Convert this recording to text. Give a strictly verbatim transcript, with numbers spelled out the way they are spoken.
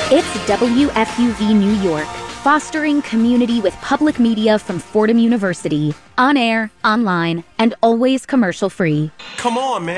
It's W F U V New York, fostering community with public media from Fordham University. On air, online, and always commercial free. Come on, man.